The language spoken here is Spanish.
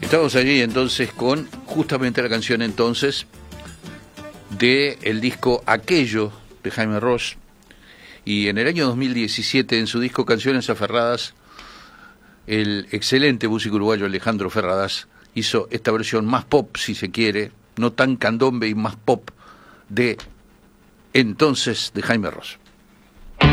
Estamos allí entonces con justamente la canción entonces de el disco Aquello de Jaime Ross, y en el año 2017 en su disco Canciones Aferradas el excelente músico uruguayo Alejandro Ferradas hizo esta versión más pop, si se quiere, no tan candombe y más pop de entonces de Jaime Ross.